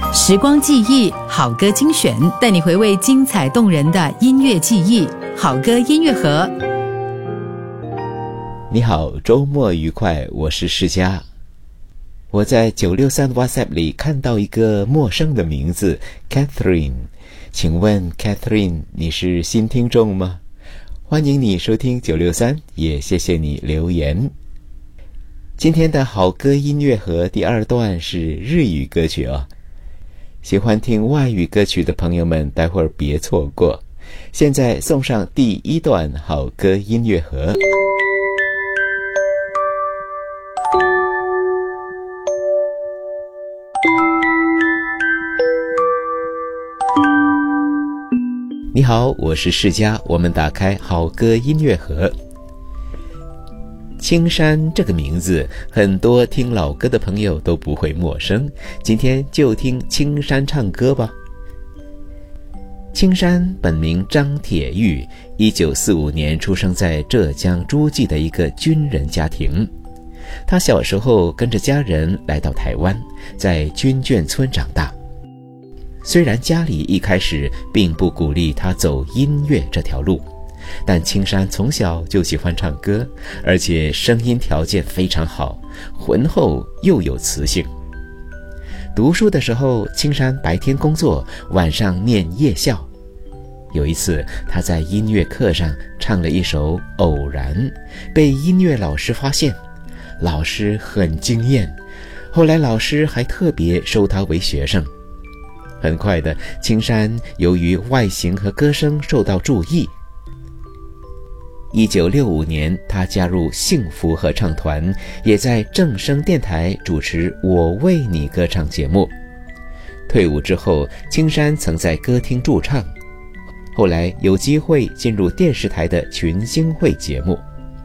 时光记忆好歌精选，带你回味精彩动人的音乐记忆。好歌音乐盒。 你好，周末愉快，我是世嘉。我在963 WhatsApp 里看到一个陌生的名字 Catherine， 请问 Catherine 你是新听众吗？欢迎你收听963，也谢谢你留言。今天的好歌音乐盒第二段是日语歌曲哦，喜欢听外语歌曲的朋友们待会儿别错过。现在送上第一段好歌音乐盒。你好，我是世嘉，我们打开好歌音乐盒。青山这个名字，很多听老歌的朋友都不会陌生，今天就听青山唱歌吧。青山本名张铁玉，1945年出生在浙江诸暨的一个军人家庭。他小时候跟着家人来到台湾，在军眷村长大。虽然家里一开始并不鼓励他走音乐这条路，但青山从小就喜欢唱歌，而且声音条件非常好，浑厚又有磁性。读书的时候，青山白天工作，晚上念夜校。有一次，他在音乐课上唱了一首《偶然》，被音乐老师发现，老师很惊艳，后来老师还特别收他为学生。很快的，青山由于外形和歌声受到注意。1965年，他加入幸福合唱团，也在正声电台主持《我为你》歌唱节目。退伍之后，青山曾在歌厅驻唱，后来有机会进入电视台的群星会节目。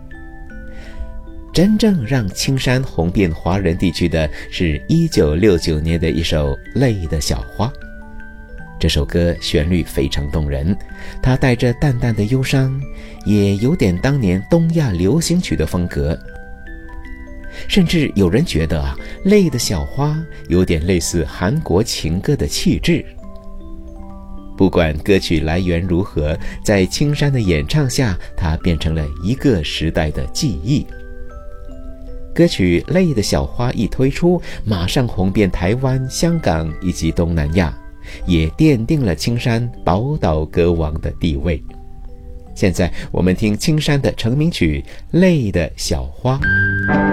真正让青山红遍华人地区的是1969年的一首《泪的小花》。这首歌旋律非常动人，它带着淡淡的忧伤，也有点当年东亚流行曲的风格。甚至有人觉得《泪的小花》有点类似韩国情歌的气质。不管歌曲来源如何，在青山的演唱下，它变成了一个时代的记忆。歌曲《泪的小花》一推出，马上红遍台湾、香港以及东南亚，也奠定了青山宝岛歌王的地位。现在我们听青山的成名曲《泪的小花》。